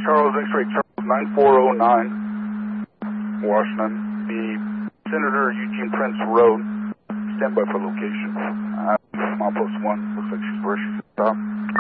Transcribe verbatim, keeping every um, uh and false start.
Charles, X-ray Charles, nine four oh nine, Washington. The Senator Eugene Prince Road. Stand by for location. Uh, Mile post one. Looks like she's where she's stopped.